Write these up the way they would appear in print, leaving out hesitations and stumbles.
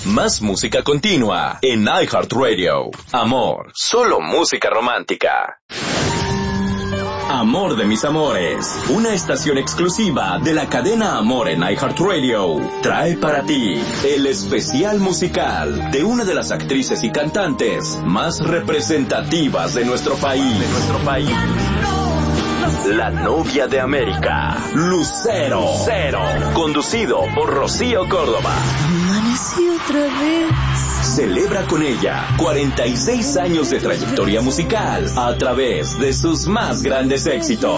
Más música continua en iHeartRadio. Amor, solo música romántica. Amor de mis amores, una estación exclusiva de la cadena Amor en iHeartRadio, trae para ti el especial musical de una de las actrices y cantantes más representativas de nuestro país. La novia de América, Lucero, conducido por Rocío Córdoba. Amanecí otra vez. Celebra con ella 46 años de trayectoria musical a través de sus más grandes éxitos.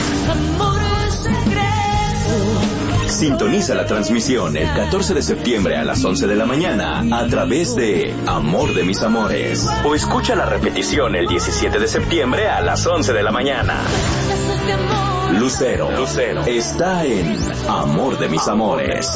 Sintoniza la transmisión el 14 de septiembre a las 11 de la mañana a través de Amor de mis amores. O escucha la repetición el 17 de septiembre a las 11 de la mañana. Lucero está en Amor de mis amores.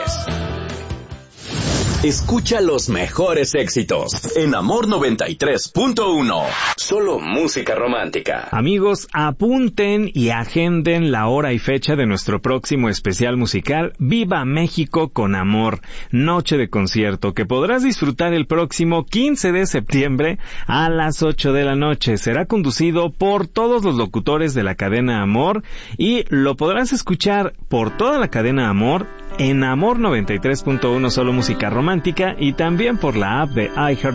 Escucha los mejores éxitos en Amor 93.1. Solo música romántica. Amigos, apunten y agenden la hora y fecha de nuestro próximo especial musical Viva México con Amor, noche de concierto, que podrás disfrutar el próximo 15 de septiembre a las 8 de la noche. Será conducido por todos los locutores de la cadena Amor y lo podrás escuchar por toda la cadena Amor en Amor 93.1 Solo música romántica y también por la app de iHeart